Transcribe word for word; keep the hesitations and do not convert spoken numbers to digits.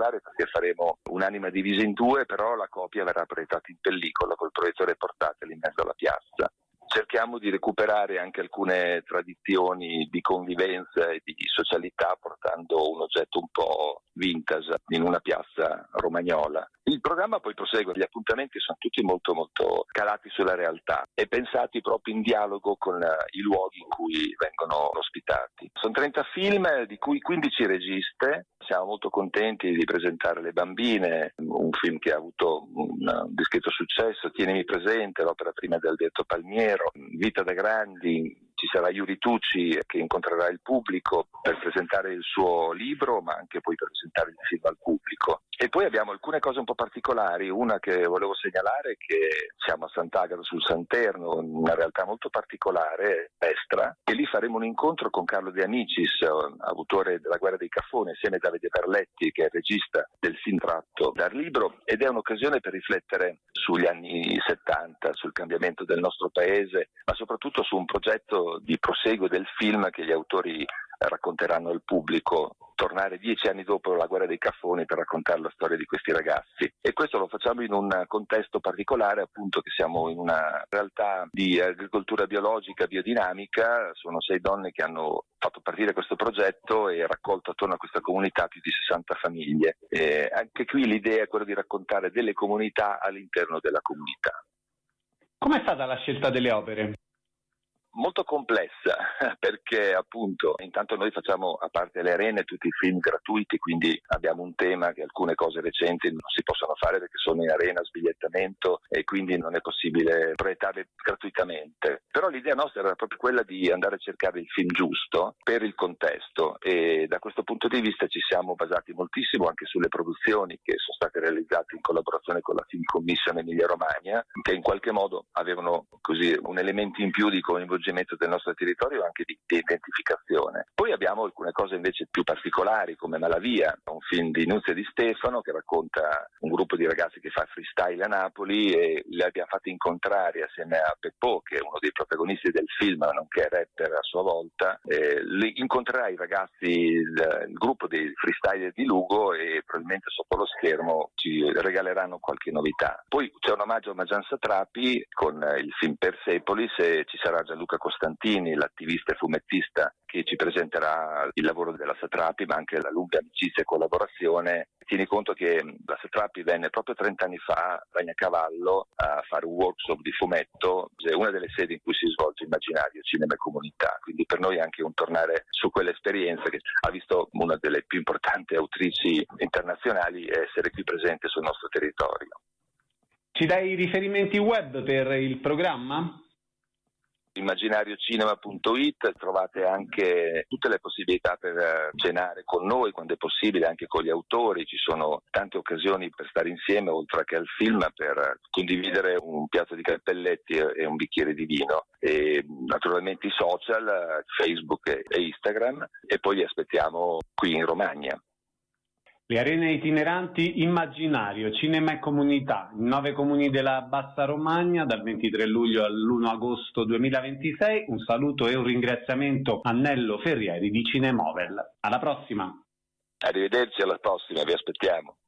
particolare perché faremo un'anima divisa in due, però la copia verrà proiettata in pellicola col proiettore portatile in mezzo alla piazza. Cerchiamo di recuperare anche alcune tradizioni di convivenza e di socialità portando un oggetto un po' vintage in una piazza romagnola. Il programma poi prosegue, gli appuntamenti sono tutti molto molto calati sulla realtà e pensati proprio in dialogo con i luoghi in cui vengono ospitati. Sono trenta film, di cui quindici registe. Siamo molto contenti di presentare Le Bambine, un film che ha avuto un discreto successo, Tienimi presente, l'opera prima di Alberto Palmiero, Vita da grandi. Ci sarà Yuri Tucci che incontrerà il pubblico per presentare il suo libro, ma anche poi per presentare il film al pubblico. E poi abbiamo alcune cose un po' particolari, una che volevo segnalare è che siamo a Sant'Agata sul Santerno, una realtà molto particolare, Pestra, e lì faremo un incontro con Carlo De Amicis, autore della Guerra dei Caffoni, insieme a Davide Perletti, che è il regista del film tratto dal libro, ed è un'occasione per riflettere sugli anni settanta, sul cambiamento del nostro paese, ma soprattutto su un progetto di proseguo del film che gli autori racconteranno al pubblico, tornare dieci anni dopo la Guerra dei Caffoni per raccontare la storia di questi ragazzi. E questo lo facciamo in un contesto particolare, appunto che siamo in una realtà di agricoltura biologica, biodinamica. Sono sei donne che hanno fatto partire questo progetto e raccolto attorno a questa comunità più di sessanta famiglie. E anche qui l'idea è quella di raccontare delle comunità all'interno della comunità. Com'è stata la scelta delle opere? Molto complessa, perché appunto intanto noi facciamo, a parte le arene, tutti i film gratuiti, quindi abbiamo un tema che alcune cose recenti non si possono fare perché sono in arena, sbigliettamento, e quindi non è possibile proiettarle gratuitamente. Però l'idea nostra era proprio quella di andare a cercare il film giusto per il contesto, e da questo punto di vista ci siamo basati moltissimo anche sulle produzioni che sono state realizzate in collaborazione con la Film Commission Emilia Romagna, che in qualche modo avevano così un elemento in più di coinvolgimento del nostro territorio, anche di, di identificazione. Poi abbiamo alcune cose invece più particolari, come Malavia, un film di Nunzia Di Stefano che racconta un gruppo di ragazzi che fa freestyle a Napoli, e li abbiamo fatti incontrare assieme a Peppo, che è uno dei protagonisti del film, nonché rapper a sua volta. Eh, li incontrerà i ragazzi, il, il gruppo dei freestyler di Lugo, e probabilmente sotto lo schermo ci regaleranno qualche novità. Poi c'è un omaggio a Majan Satrapi con il film Persepolis, e ci sarà Gianluca Costantini, l'attivista e fumettista, che ci presenterà il lavoro della Satrapi, ma anche la lunga amicizia e collaborazione. Tieni conto che la Satrapi venne proprio trent'anni fa a Bagnacavallo a fare un workshop di fumetto, è una delle sedi in cui si svolge Immaginario, Cinema e Comunità, quindi per noi è anche un tornare su quell'esperienza che ha visto una delle più importanti autrici internazionali essere qui presente sul nostro territorio. Ci dai i riferimenti web per il programma? Immaginariocinema punto it, trovate anche tutte le possibilità per cenare con noi quando è possibile, anche con gli autori. Ci sono tante occasioni per stare insieme, oltre che al film, per condividere un piatto di cappelletti e un bicchiere di vino. E naturalmente i social, Facebook e Instagram, e poi li aspettiamo qui in Romagna. Le arene itineranti Immaginario, Cinema e Comunità, in nove comuni della Bassa Romagna, dal ventitré luglio all'primo agosto duemilaventisei. Un saluto e un ringraziamento a Nello Ferrieri di Cinemovel. Alla prossima! Arrivederci, alla prossima, vi aspettiamo.